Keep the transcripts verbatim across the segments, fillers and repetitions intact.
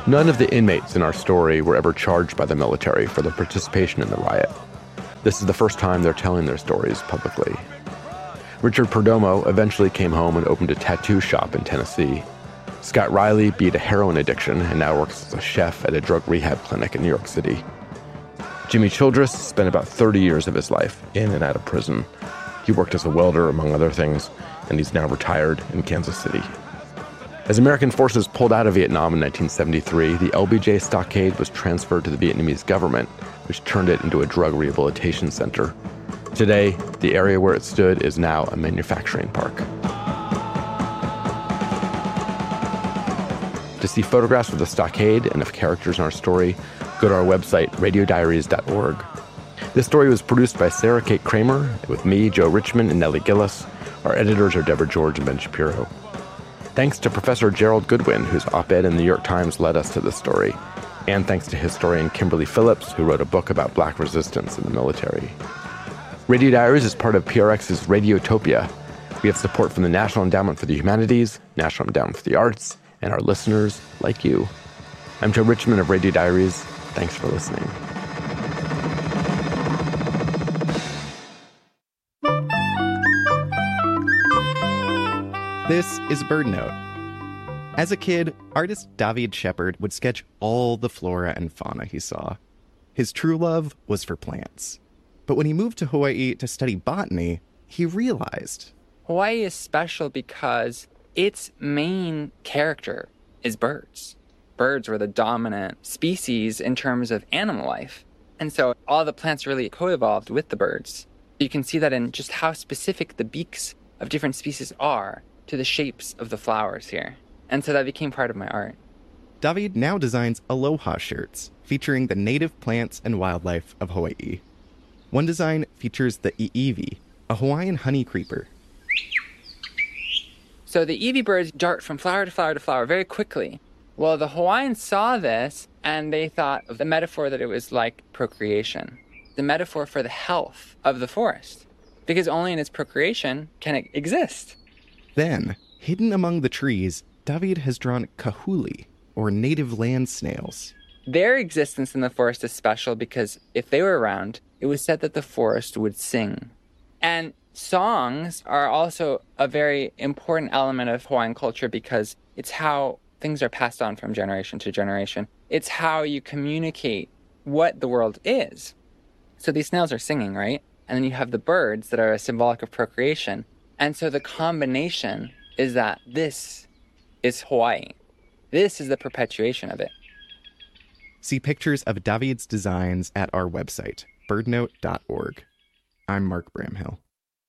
None of the inmates in our story were ever charged by the military for their participation in the riot. This is the first time they're telling their stories publicly. Richard Perdomo eventually came home and opened a tattoo shop in Tennessee. Scott Riley beat a heroin addiction and now works as a chef at a drug rehab clinic in New York City. Jimmy Childress spent about thirty years of his life in and out of prison. He worked as a welder, among other things, and he's now retired in Kansas City. As American forces pulled out of Vietnam in nineteen seventy-three, the L B J stockade was transferred to the Vietnamese government, which turned it into a drug rehabilitation center. Today, the area where it stood is now a manufacturing park. To see photographs of the stockade and of characters in our story, go to our website, radio diaries dot org. This story was produced by Sarah Kate Kramer, with me, Joe Richmond, and Nellie Gillis. Our editors are Deborah George and Ben Shapiro. Thanks to Professor Gerald Goodwin, whose op-ed in the New York Times led us to this story. And thanks to historian Kimberly Phillips, who wrote a book about black resistance in the military. Radio Diaries is part of P R X's Radiotopia. We have support from the National Endowment for the Humanities, National Endowment for the Arts, and our listeners like you. I'm Joe Richmond of Radio Diaries. Thanks for listening. This is BirdNote. As a kid, artist David Shepard would sketch all the flora and fauna he saw. His true love was for plants. But when he moved to Hawaii to study botany, he realized Hawaii is special because its main character is birds. Birds were the dominant species in terms of animal life. And so all the plants really co-evolved with the birds. You can see that in just how specific the beaks of different species are to the shapes of the flowers here. And so that became part of my art. David now designs aloha shirts featuring the native plants and wildlife of Hawaii. One design features the iiwi, a Hawaiian honey creeper. So the iiwi birds dart from flower to flower to flower very quickly. Well, the Hawaiians saw this and they thought of the metaphor that it was like procreation, the metaphor for the health of the forest, because only in its procreation can it exist. Then, hidden among the trees, David has drawn kahuli, or native land snails. Their existence in the forest is special because if they were around, it was said that the forest would sing. And songs are also a very important element of Hawaiian culture because it's how things are passed on from generation to generation. It's how you communicate what the world is. So these snails are singing, right? And then you have the birds that are symbolic of procreation. And so the combination is that this is Hawaii. This is the perpetuation of it. See pictures of David's designs at our website, birdnote dot org. I'm Mark Bramhill.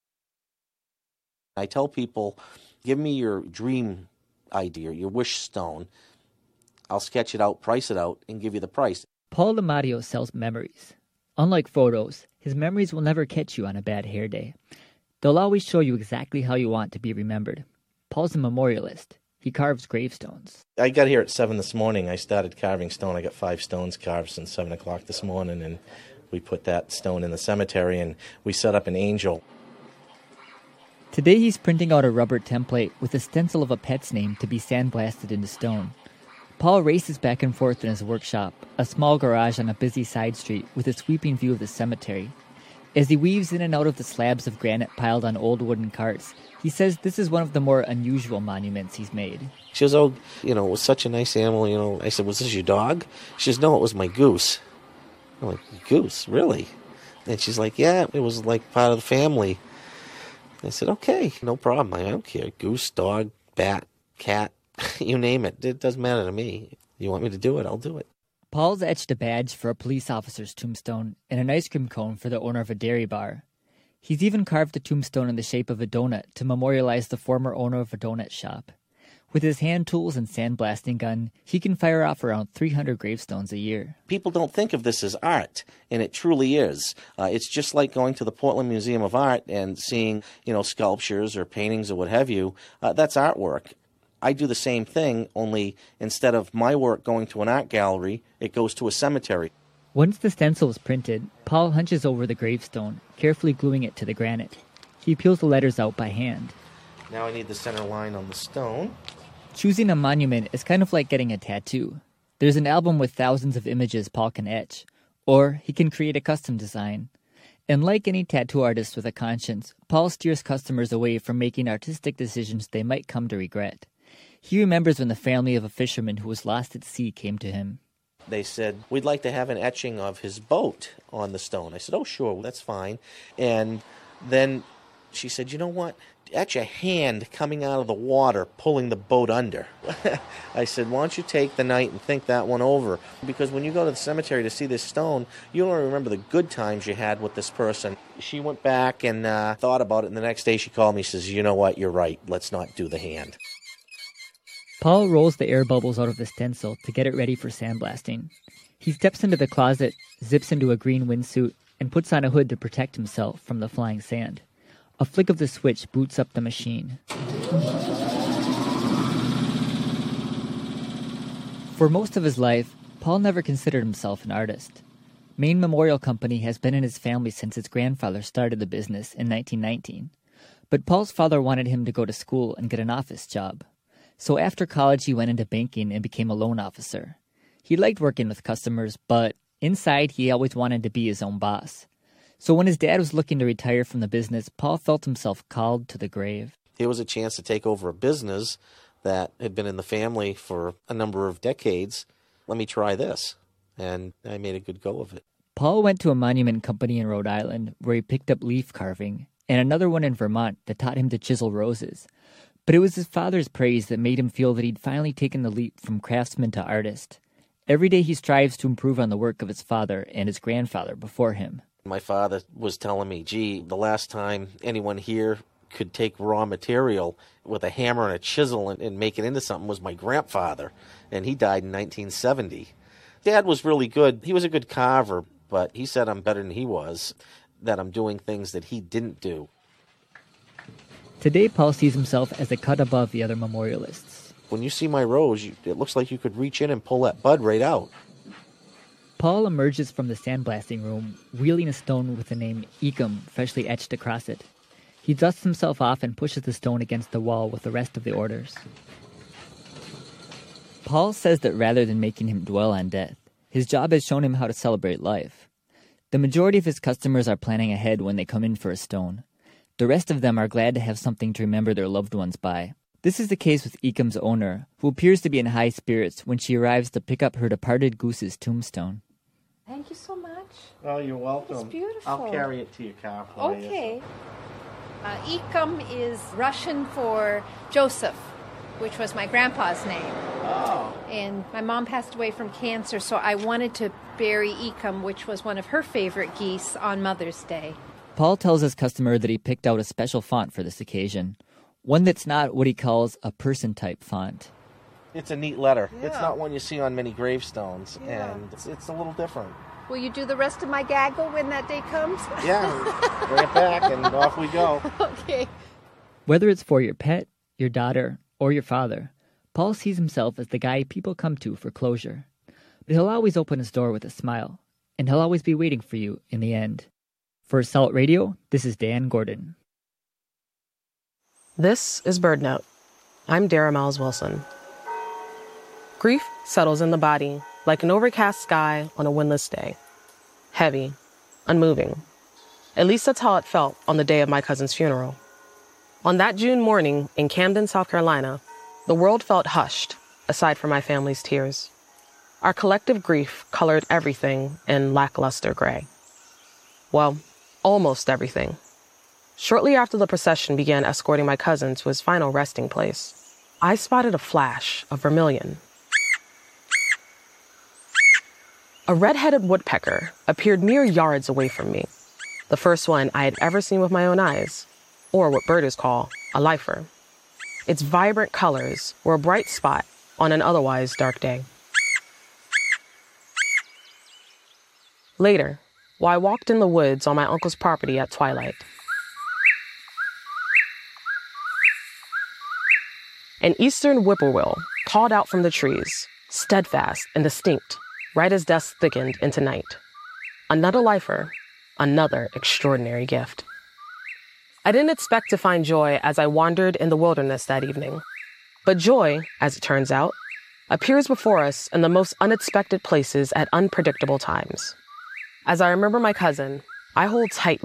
I tell people, give me your dream idea, your wish stone. I'll sketch it out, price it out, and give you the price. Paul DiMatteo sells memories. Unlike photos, his memories will never catch you on a bad hair day. They'll always show you exactly how you want to be remembered. Paul's a memorialist. He carves gravestones. I got here at seven this morning. I started carving stone. I got five stones carved since seven o'clock this morning, and we put that stone in the cemetery, and we set up an angel. Today he's printing out a rubber template with a stencil of a pet's name to be sandblasted into stone. Paul races back and forth in his workshop, a small garage on a busy side street with a sweeping view of the cemetery. As he weaves in and out of the slabs of granite piled on old wooden carts, he says this is one of the more unusual monuments he's made. She goes, oh, you know, it was such a nice animal, you know. I said, was this your dog? She says, no, it was my goose. I'm like, goose, really? And she's like, yeah, it was like part of the family. I said, okay, no problem. I don't care. Goose, dog, bat, cat, you name it. It doesn't matter to me. You want me to do it, I'll do it. Paul's etched a badge for a police officer's tombstone and an ice cream cone for the owner of a dairy bar. He's even carved a tombstone in the shape of a donut to memorialize the former owner of a donut shop. With his hand tools and sandblasting gun, he can fire off around three hundred gravestones a year. People don't think of this as art, and it truly is. Uh, it's just like going to the Portland Museum of Art and seeing, you know, sculptures or paintings or what have you. Uh, that's artwork. I do the same thing, only instead of my work going to an art gallery, it goes to a cemetery. Once the stencil is printed, Paul hunches over the gravestone, carefully gluing it to the granite. He peels the letters out by hand. Now I need the center line on the stone. Choosing a monument is kind of like getting a tattoo. There's an album with thousands of images Paul can etch, or he can create a custom design. And like any tattoo artist with a conscience, Paul steers customers away from making artistic decisions they might come to regret. He remembers when the family of a fisherman who was lost at sea came to him. They said, we'd like to have an etching of his boat on the stone. I said, oh, sure, that's fine. And then she said, you know what? Etch a hand coming out of the water, pulling the boat under. I said, why don't you take the night and think that one over? Because when you go to the cemetery to see this stone, you only remember the good times you had with this person. She went back and uh, thought about it, and the next day she called me. She says, you know what? You're right. Let's not do the hand. Paul rolls the air bubbles out of the stencil to get it ready for sandblasting. He steps into the closet, zips into a green windsuit, and puts on a hood to protect himself from the flying sand. A flick of the switch boots up the machine. For most of his life, Paul never considered himself an artist. Maine Memorial Company has been in his family since his grandfather started the business in nineteen nineteen. But Paul's father wanted him to go to school and get an office job. So after college, he went into banking and became a loan officer. He liked working with customers, but inside, he always wanted to be his own boss. So when his dad was looking to retire from the business, Paul felt himself called to the grave. Here was a chance to take over a business that had been in the family for a number of decades. Let me try this. And I made a good go of it. Paul went to a monument company in Rhode Island where he picked up leaf carving, and another one in Vermont that taught him to chisel roses. But it was his father's praise that made him feel that he'd finally taken the leap from craftsman to artist. Every day he strives to improve on the work of his father and his grandfather before him. My father was telling me, gee, the last time anyone here could take raw material with a hammer and a chisel and, and make it into something was my grandfather, and he died in nineteen seventy. Dad was really good. He was a good carver, but he said I'm better than he was, that I'm doing things that he didn't do. Today, Paul sees himself as a cut above the other memorialists. When you see my rose, you, it looks like you could reach in and pull that bud right out. Paul emerges from the sandblasting room, wheeling a stone with the name Ecum freshly etched across it. He dusts himself off and pushes the stone against the wall with the rest of the orders. Paul says that rather than making him dwell on death, his job has shown him how to celebrate life. The majority of his customers are planning ahead when they come in for a stone. The rest of them are glad to have something to remember their loved ones by. This is the case with Ecum's owner, who appears to be in high spirits when she arrives to pick up her departed goose's tombstone. Thank you so much. Oh, you're welcome. It's beautiful. I'll carry it to your car for you. Okay. Uh, Ecum is Russian for Joseph, which was my grandpa's name. Oh. And my mom passed away from cancer, so I wanted to bury Ecum, which was one of her favorite geese, on Mother's Day. Paul tells his customer that he picked out a special font for this occasion, one that's not what he calls a person-type font. It's a neat letter. Yeah. It's not one you see on many gravestones, Yeah. and it's, it's a little different. Will you do the rest of my gaggle when that day comes? Yeah, bring it back and off we go. Okay. Whether it's for your pet, your daughter, or your father, Paul sees himself as the guy people come to for closure. But he'll always open his door with a smile, and he'll always be waiting for you in the end. For Salt Radio, this is Dan Gordon. This is Bird Note. I'm Dara Miles Wilson. Grief settles in the body like an overcast sky on a windless day. Heavy, unmoving. At least that's how it felt on the day of my cousin's funeral. On that June morning in Camden, South Carolina, the world felt hushed, aside from my family's tears. Our collective grief colored everything in lackluster gray. Well, almost everything. Shortly after the procession began escorting my cousin to his final resting place, I spotted a flash of vermilion. A red-headed woodpecker appeared mere yards away from me, the first one I had ever seen with my own eyes, or what birders call a lifer. Its vibrant colors were a bright spot on an otherwise dark day. Later, while I walked in the woods on my uncle's property at twilight, an eastern whippoorwill called out from the trees, steadfast and distinct, right as dusk thickened into night. Another lifer, another extraordinary gift. I didn't expect to find joy as I wandered in the wilderness that evening. But joy, as it turns out, appears before us in the most unexpected places at unpredictable times. As I remember my cousin, I hold tight